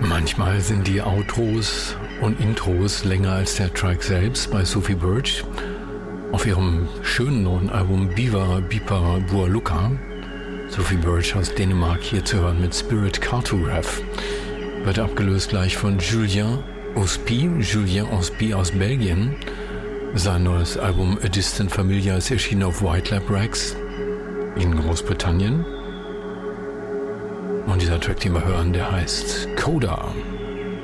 Manchmal sind die Outros und Intros länger als der Track selbst bei Sophie Birch. Auf ihrem schönen neuen Album Biva Bipa Bualuka, Sophie Birch aus Dänemark, hier zu hören mit Spirit Cartograph, wird abgelöst gleich von Julien Ospie aus Belgien. Sein neues Album A Distant Familiar ist erschienen auf White Lab Records in Großbritannien. Und dieser Track, den wir hören, der heißt Coda.